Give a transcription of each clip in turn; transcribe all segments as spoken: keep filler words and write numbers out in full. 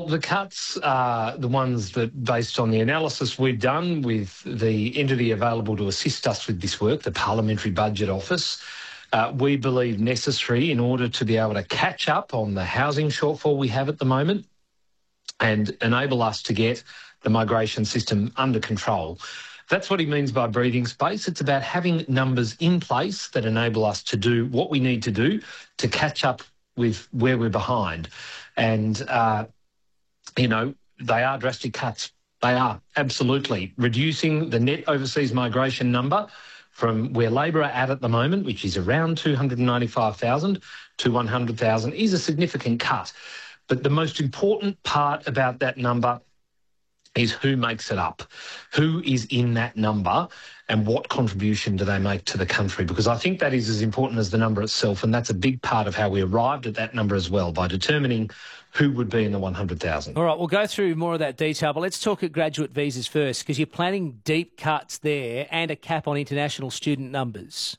the cuts are the ones that, based on the analysis we've done with the entity available to assist us with this work, the Parliamentary Budget Office, uh, we believe necessary in order to be able to catch up on the housing shortfall we have at the moment and enable us to get the migration system under control. That's what he means by breathing space. It's about having numbers in place that enable us to do what we need to do to catch up with where we're behind. And, uh, you know, they are drastic cuts. They are, absolutely. Reducing the net overseas migration number from where Labor are at at the moment, which is around two hundred ninety-five thousand to one hundred thousand, is a significant cut. But the most important part about that number is who makes it up, who is in that number and what contribution do they make to the country, because I think that is as important as the number itself, and that's a big part of how we arrived at that number as well, by determining who would be in the one hundred thousand. All right, we'll go through more of that detail, but let's talk at graduate visas first, because you're planning deep cuts there and a cap on international student numbers.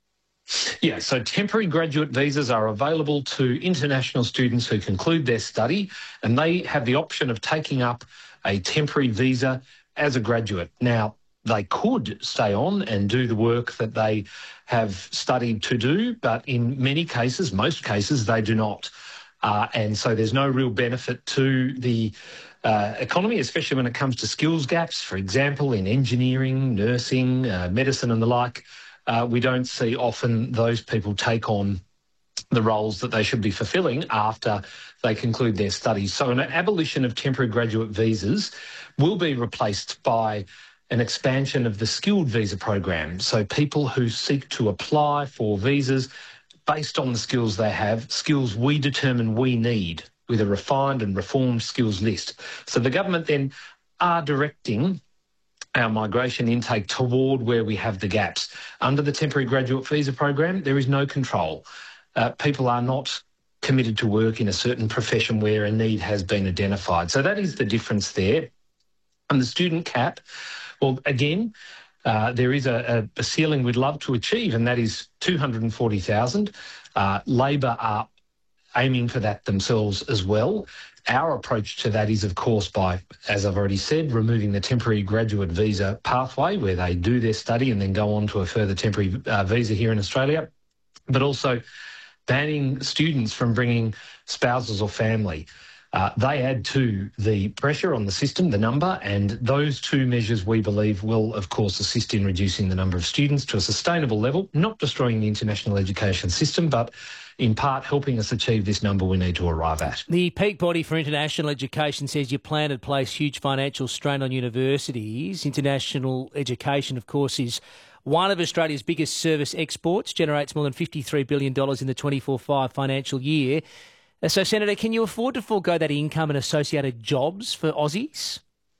Yeah, so temporary graduate visas are available to international students who conclude their study, and they have the option of taking up a temporary visa as a graduate. Now, they could stay on and do the work that they have studied to do, but in many cases, most cases, they do not. Uh, and so there's no real benefit to the uh, economy, especially when it comes to skills gaps. For example, in engineering, nursing, uh, medicine and the like, uh, we don't see often those people take on the roles that they should be fulfilling after they conclude their studies. So an abolition of temporary graduate visas will be replaced by an expansion of the skilled visa program. So people who seek to apply for visas based on the skills they have, skills we determine we need, with a refined and reformed skills list. So the government then are directing our migration intake toward where we have the gaps. Under the temporary graduate visa program, there is no control. Uh, people are not committed to work in a certain profession where a need has been identified. So that is the difference there. And the student cap, well, again, uh, there is a, a ceiling we'd love to achieve, and that is two hundred forty thousand. Uh, Labor are aiming for that themselves as well. Our approach to that is, of course, by, as I've already said, removing the temporary graduate visa pathway where they do their study and then go on to a further temporary uh, visa here in Australia, but also banning students from bringing spouses or family. Uh, they add to the pressure on the system, the number, and those two measures we believe will, of course, assist in reducing the number of students to a sustainable level, not destroying the international education system, but in part helping us achieve this number we need to arrive at. The peak body for international education says your plan to place huge financial strain on universities. International education, of course, is one of Australia's biggest service exports, generates more than fifty-three billion dollars in the twenty-four twenty-five financial year. So, Senator, can you afford to forego that income and associated jobs for Aussies?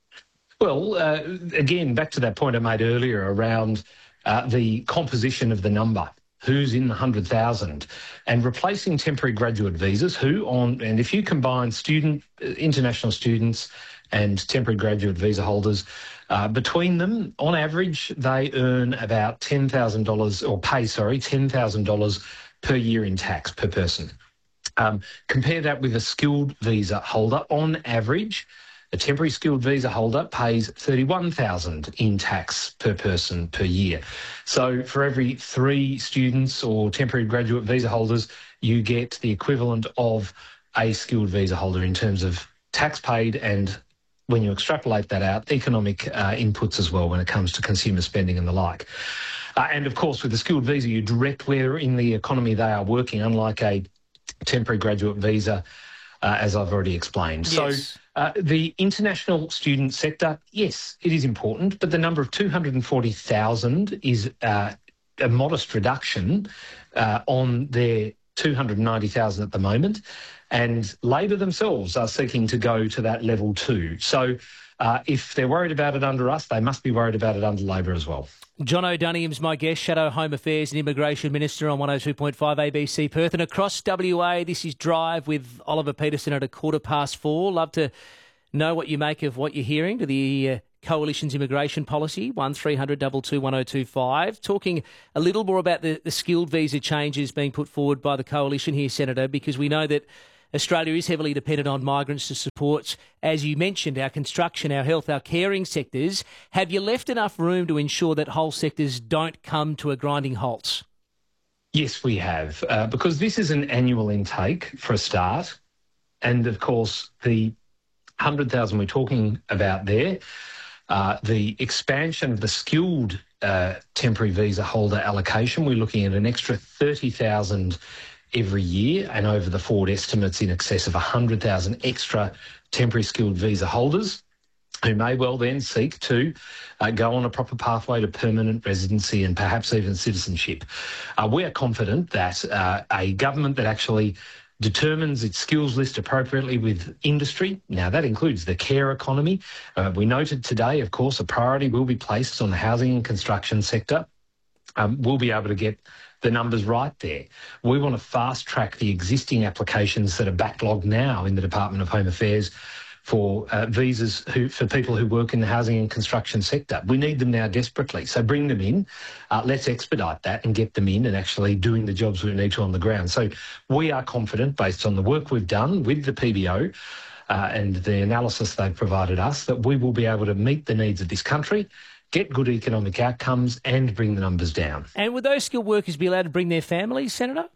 Well, uh, again, back to that point I made earlier around uh, the composition of the number. Who's in the one hundred thousand, and replacing temporary graduate visas, who on, and if you combine student, international students and temporary graduate visa holders, uh, between them, on average, they earn about ten thousand dollars, or pay, sorry, ten thousand dollars per year in tax per person. Um, compare that with a skilled visa holder. On average, a temporary skilled visa holder pays thirty-one thousand dollars in tax per person per year. So for every three students or temporary graduate visa holders, you get the equivalent of a skilled visa holder in terms of tax paid, and when you extrapolate that out, economic uh, inputs as well when it comes to consumer spending and the like. Uh, and of course, with the skilled visa, you direct where in the economy they are working, unlike a temporary graduate visa, uh, as I've already explained. Yes. So uh, the international student sector, yes, it is important, but the number of two hundred forty thousand is uh, a modest reduction uh, on their two hundred ninety thousand at the moment, and Labor themselves are seeking to go to that level too. So uh, if they're worried about it under us, they must be worried about it under Labor as well. John O'Dunningham's my guest, Shadow Home Affairs and Immigration Minister on one oh two point five A B C Perth. And across W A, this is Drive with Oliver Peterson at a quarter past four. Love to know what you make of what you're hearing to the uh, Coalition's immigration policy, one three hundred two two one oh two five. Talking a little more about the, the skilled visa changes being put forward by the Coalition here, Senator, because we know that Australia is heavily dependent on migrants to support, as you mentioned, our construction, our health, our caring sectors. Have you left enough room to ensure that whole sectors don't come to a grinding halt? Yes, we have, uh, because this is an annual intake for a start. And, of course, the one hundred thousand we're talking about there, uh, the expansion of the skilled uh, temporary visa holder allocation, we're looking at an extra thirty thousand every year, and over the forward estimates in excess of one hundred thousand extra temporary skilled visa holders who may well then seek to uh, go on a proper pathway to permanent residency and perhaps even citizenship. Uh, we are confident that uh, a government that actually determines its skills list appropriately with industry. Now, that includes the care economy. Uh, we noted today, of course, a priority will be placed on the housing and construction sector. Um, we'll be able to get the numbers right there. We want to fast track the existing applications that are backlogged now in the Department of Home Affairs for uh, visas who, for people who work in the housing and construction sector. We need them now desperately. So bring them in. Uh, let's expedite that and get them in and actually doing the jobs we need to on the ground. So we are confident, based on the work we've done with the P B O uh, and the analysis they've provided us, that we will be able to meet the needs of this country, get good economic outcomes and bring the numbers down. And would those skilled workers be allowed to bring their families, Senator?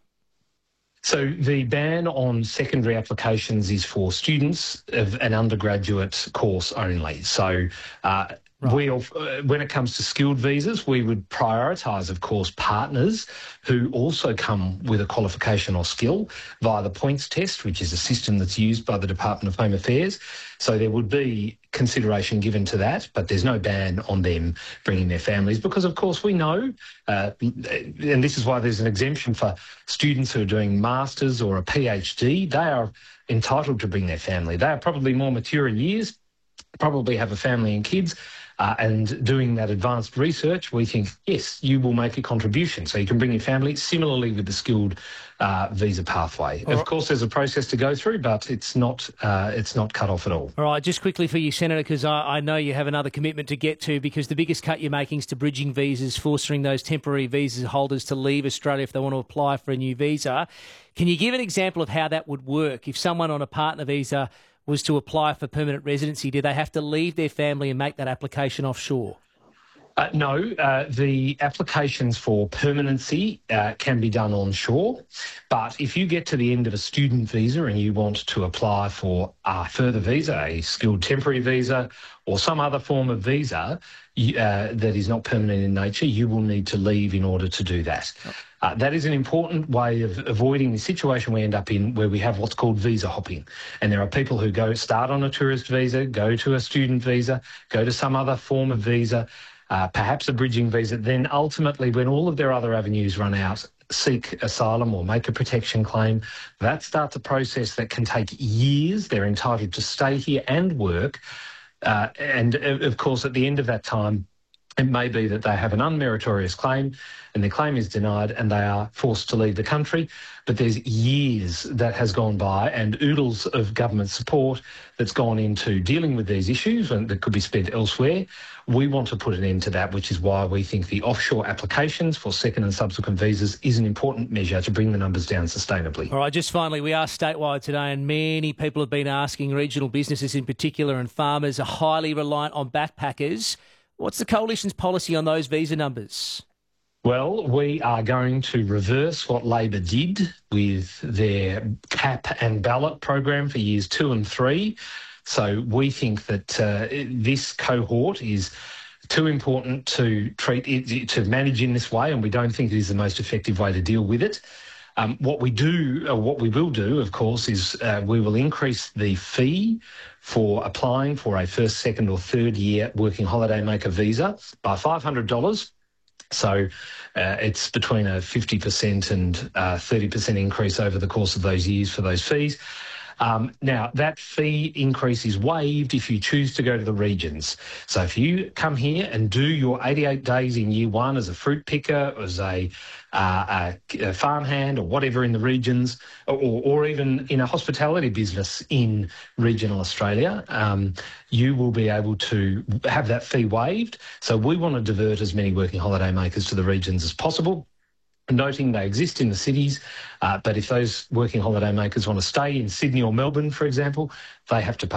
So the ban on secondary applications is for students of an undergraduate course only. So uh, right. we, uh, when it comes to skilled visas, we would prioritise, of course, partners who also come with a qualification or skill via the points test, which is a system that's used by the Department of Home Affairs. So there would be consideration given to that, but there's no ban on them bringing their families because, of course, we know, uh, and this is why there's an exemption for students who are doing masters or a PhD, they are entitled to bring their family. They are probably more mature in years, probably have a family and kids, uh, and doing that advanced research, we think, yes, you will make a contribution. So you can bring your family, similarly with the skilled uh, visa pathway. All of right. course, there's a process to go through, but it's not uh, it's not cut off at all. All right, just quickly for you, Senator, because I, I know you have another commitment to get to, because the biggest cut you're making is to bridging visas, forcing those temporary visa holders to leave Australia if they want to apply for a new visa. Can you give an example of how that would work? If someone on a partner visa was to apply for permanent residency, do they have to leave their family and make that application offshore? Uh, no, uh, the applications for permanency uh, can be done onshore, but if you get to the end of a student visa and you want to apply for a further visa, a skilled temporary visa or some other form of visa uh, that is not permanent in nature, you will need to leave in order to do that. Uh, that is an important way of avoiding the situation we end up in where we have what's called visa hopping. And there are people who go start on a tourist visa, go to a student visa, go to some other form of visa, uh, perhaps a bridging visa, then ultimately when all of their other avenues run out, seek asylum or make a protection claim. That starts a process that can take years. They're entitled to stay here and work. Uh, and, of course, at the end of that time, it may be that they have an unmeritorious claim and their claim is denied and they are forced to leave the country. But there's years that has gone by and oodles of government support that's gone into dealing with these issues and that could be spent elsewhere. We want to put an end to that, which is why we think the offshore applications for second and subsequent visas is an important measure to bring the numbers down sustainably. All right, just finally, we are statewide today and many people have been asking, regional businesses in particular and farmers are highly reliant on backpackers. What's the Coalition's policy on those visa numbers? Well, we are going to reverse what Labor did with their cap and ballot program for years two and three. So we think that uh, this cohort is too important to treat it, to manage in this way, and we don't think it is the most effective way to deal with it. Um, what we do, or what we will do, of course, is uh, we will increase the fee for applying for a first, second or third year working holiday maker visa by five hundred dollars. So uh, it's between a fifty percent and uh, thirty percent increase over the course of those years for those fees. Um, now, that fee increase is waived if you choose to go to the regions. So if you come here and do your eighty-eight days in year one as a fruit picker, as a, uh, a, a farmhand or whatever in the regions, or, or even in a hospitality business in regional Australia, um, you will be able to have that fee waived. So we want to divert as many working holiday makers to the regions as possible. noting they exist in the cities, uh, but if those working holiday makers want to stay in Sydney or Melbourne, for example, they have to pay